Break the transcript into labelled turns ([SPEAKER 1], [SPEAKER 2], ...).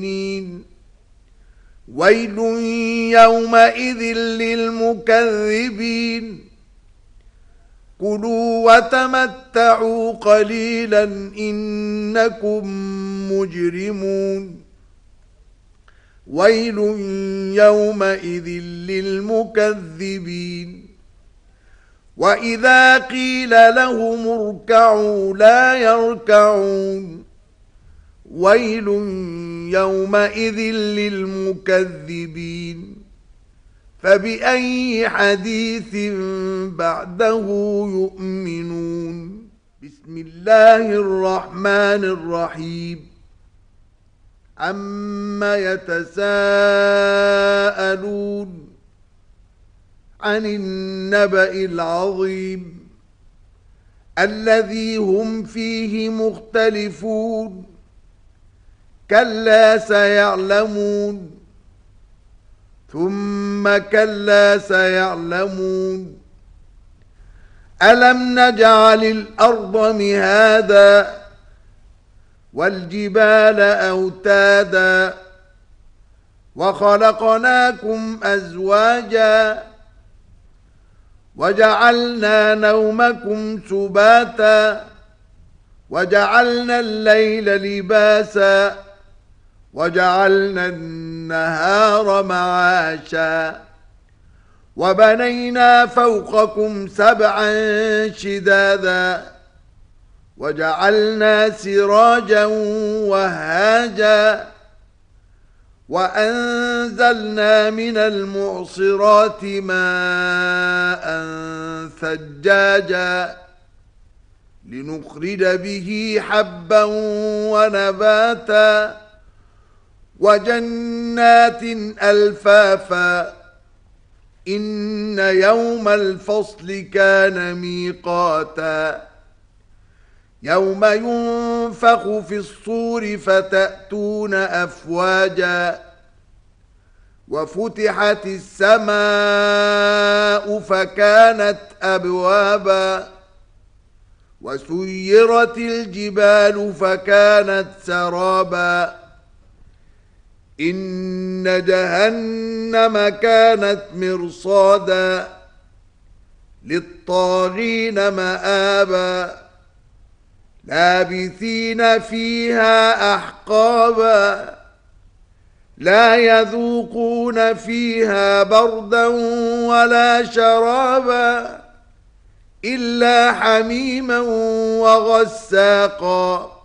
[SPEAKER 1] ويل يومئذ للمكذبين كلوا وتمتعوا قليلا إنكم مجرمون ويل يومئذ للمكذبين وإذا قيل لهم اركعوا لا يركعون ويل يومئذ للمكذبين فبأي حديث بعده يؤمنون بسم الله الرحمن الرحيم عما يتساءلون عن النبأ العظيم الذي هم فيه مختلفون كلا سيعلمون ثم كلا سيعلمون ألم نجعل الأرض مهادا والجبال أوتادا وخلقناكم أزواجا وجعلنا نومكم سباتا وجعلنا الليل لباسا وجعلنا النهار معاشا وبنينا فوقكم سبعا شدادا وجعلنا سراجا وهاجا وأنزلنا من المعصرات ماء ثجاجا لنخرج به حبا ونباتا وجنات ألفافا إن يوم الفصل كان ميقاتا يوم ينفخ في الصور فتأتون أفواجا وفتحت السماء فكانت أبوابا وسيرت الجبال فكانت سرابا إن جهنم كانت مرصادا للطاغين مآبا لابثين فيها أحقابا لا يذوقون فيها بردا ولا شرابا إلا حميما وغساقا